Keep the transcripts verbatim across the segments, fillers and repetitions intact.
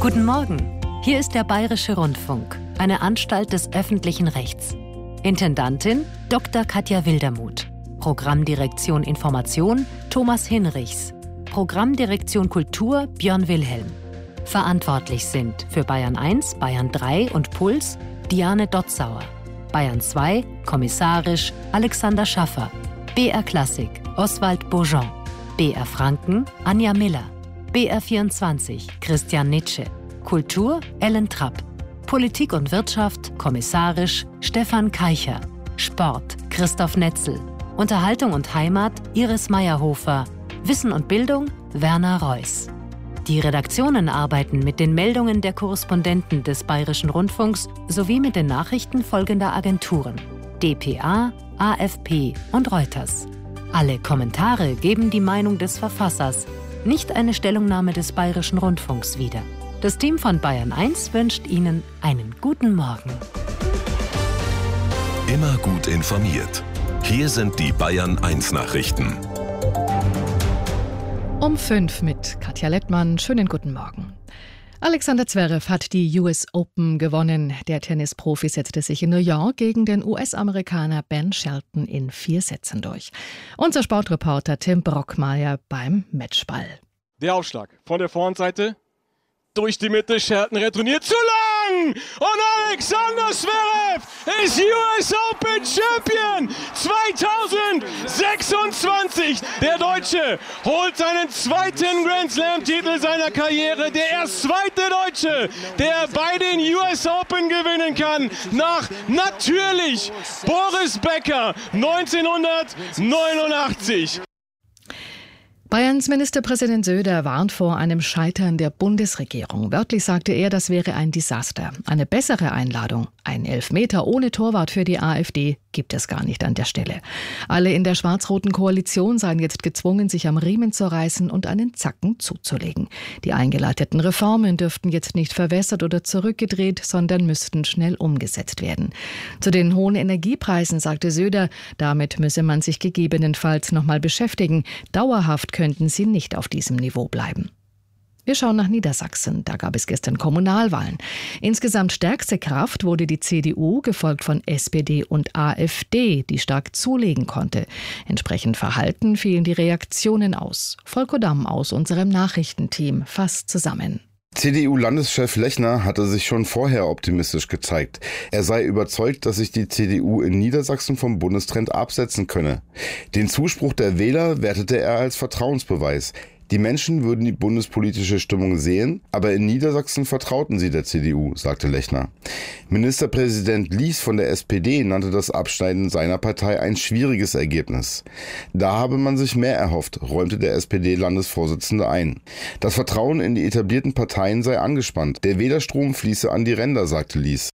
Guten Morgen, hier ist der Bayerische Rundfunk, eine Anstalt des öffentlichen Rechts. Intendantin Doktor Katja Wildermuth. Programmdirektion Information Thomas Hinrichs. Programmdirektion Kultur Björn Wilhelm. Verantwortlich sind für Bayern eins, Bayern drei und Puls Diane Dotzauer. Bayern zwei, kommissarisch Alexander Schaffer. B R Klassik Oswald Bourgeon. B R Franken Anja Miller. B R vierundzwanzig Christian Nitsche. Kultur Ellen Trapp. Politik und Wirtschaft kommissarisch Stefan Keicher. Sport Christoph Netzel. Unterhaltung und Heimat Iris Meyerhofer. Wissen und Bildung Werner Reuss. Die Redaktionen arbeiten mit den Meldungen der Korrespondenten des Bayerischen Rundfunks sowie mit den Nachrichten folgender Agenturen: D P A, A F P und Reuters. Alle Kommentare geben die Meinung des Verfassers, nicht eine Stellungnahme des Bayerischen Rundfunks wieder. Das Team von Bayern eins wünscht Ihnen einen guten Morgen. Immer gut informiert. Hier sind die Bayern eins Nachrichten. Um fünf mit Katja Lettmann. Schönen guten Morgen. Alexander Zverev hat die U S Open gewonnen. Der Tennisprofi setzte sich in New York gegen den U S-Amerikaner Ben Shelton in vier Sätzen durch. Unser Sportreporter Tim Brockmeier beim Matchball. Der Aufschlag von der Vorhandseite. Durch die Mitte, Shelton retourniert zu lang! Und Alexander Zverev ist U S Open Champion zweitausendsechsundzwanzig. Der Deutsche holt seinen zweiten Grand Slam-Titel seiner Karriere. Der erst zweite Deutsche, der bei den U S Open gewinnen kann. Nach natürlich Boris Becker neunzehnhundertneunundachtzig. Bayerns Ministerpräsident Söder warnt vor einem Scheitern der Bundesregierung. Wörtlich sagte er, das wäre ein Desaster. Eine bessere Einladung, ein Elfmeter ohne Torwart für die AfD, gibt es gar nicht an der Stelle. Alle in der schwarz-roten Koalition seien jetzt gezwungen, sich am Riemen zu reißen und einen Zacken zuzulegen. Die eingeleiteten Reformen dürften jetzt nicht verwässert oder zurückgedreht, sondern müssten schnell umgesetzt werden. Zu den hohen Energiepreisen sagte Söder, damit müsse man sich gegebenenfalls noch mal beschäftigen. Dauerhaft könnten sie nicht auf diesem Niveau bleiben. Wir schauen nach Niedersachsen. Da gab es gestern Kommunalwahlen. Insgesamt stärkste Kraft wurde die C D U, gefolgt von S P D und AfD, die stark zulegen konnte. Entsprechend verhalten fielen die Reaktionen aus. Volker Damm aus unserem Nachrichtenteam fasst zusammen. C D U-Landeschef Lechner hatte sich schon vorher optimistisch gezeigt. Er sei überzeugt, dass sich die C D U in Niedersachsen vom Bundestrend absetzen könne. Den Zuspruch der Wähler wertete er als Vertrauensbeweis. Die Menschen würden die bundespolitische Stimmung sehen, aber in Niedersachsen vertrauten sie der C D U, sagte Lechner. Ministerpräsident Lies von der S P D nannte das Abschneiden seiner Partei ein schwieriges Ergebnis. Da habe man sich mehr erhofft, räumte der S P D-Landesvorsitzende ein. Das Vertrauen in die etablierten Parteien sei angespannt. Der Wählerstrom fließe an die Ränder, sagte Lies.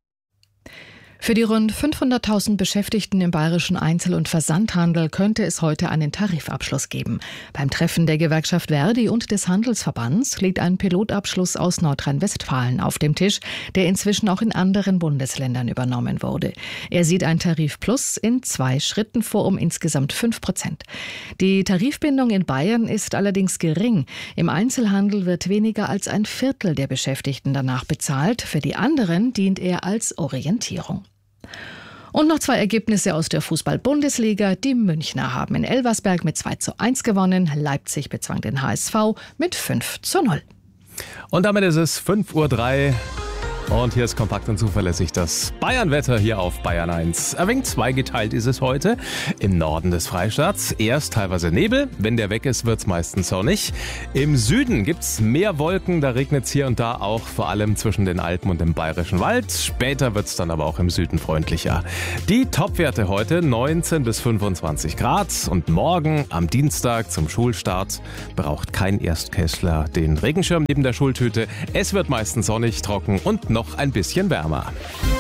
Für die rund fünfhunderttausend Beschäftigten im bayerischen Einzel- und Versandhandel könnte es heute einen Tarifabschluss geben. Beim Treffen der Gewerkschaft Verdi und des Handelsverbands liegt ein Pilotabschluss aus Nordrhein-Westfalen auf dem Tisch, der inzwischen auch in anderen Bundesländern übernommen wurde. Er sieht ein Tarifplus in zwei Schritten vor, um insgesamt fünf Prozent. Die Tarifbindung in Bayern ist allerdings gering. Im Einzelhandel wird weniger als ein Viertel der Beschäftigten danach bezahlt. Für die anderen dient er als Orientierung. Und noch zwei Ergebnisse aus der Fußball-Bundesliga. Die Münchner haben in Elversberg mit zwei zu eins gewonnen. Leipzig bezwang den H S V mit fünf zu null. Und damit ist es fünf Uhr drei. Und hier ist kompakt und zuverlässig das Bayern-Wetter hier auf Bayern eins. Ein wenig zweigeteilt ist es heute. Im Norden des Freistaats erst teilweise Nebel. Wenn der weg ist, wird es meistens sonnig. Im Süden gibt es mehr Wolken. Da regnet es hier und da auch, vor allem zwischen den Alpen und dem Bayerischen Wald. Später wird es dann aber auch im Süden freundlicher. Die Topwerte heute neunzehn bis fünfundzwanzig Grad. Und morgen am Dienstag zum Schulstart braucht kein Erstklässler den Regenschirm neben der Schultüte. Es wird meistens sonnig, trocken und noch ein bisschen wärmer.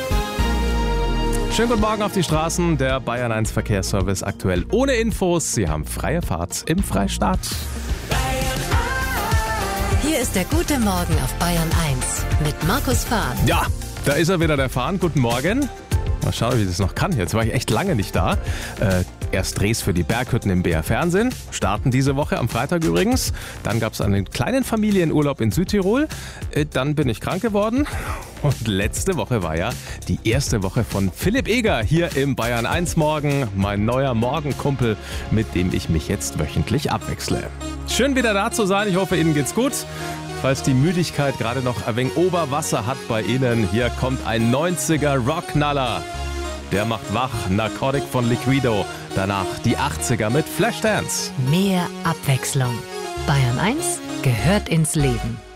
Schönen guten Morgen auf die Straßen. Der Bayern eins Verkehrsservice aktuell ohne Infos. Sie haben freie Fahrt im Freistaat. Hier ist der gute Morgen auf Bayern eins mit Markus Fahn. Ja, da ist er wieder, der Fahn. Guten Morgen. Mal schauen, wie ich das noch kann. Jetzt war ich echt lange nicht da. Äh, Erst Drehs für die Berghütten im B R Fernsehen, starten diese Woche am Freitag übrigens. Dann gab es einen kleinen Familienurlaub in Südtirol. Dann bin ich krank geworden. Und letzte Woche war ja die erste Woche von Philipp Eger hier im Bayern eins Morgen. Mein neuer Morgenkumpel, mit dem ich mich jetzt wöchentlich abwechsle. Schön wieder da zu sein. Ich hoffe, Ihnen geht's gut. Falls die Müdigkeit gerade noch ein wenig Oberwasser hat bei Ihnen, hier kommt ein neunziger Rockknaller. Der macht wach, Narcotic von Liquido. Danach die achtziger mit Flashdance. Mehr Abwechslung. Bayern eins gehört ins Leben.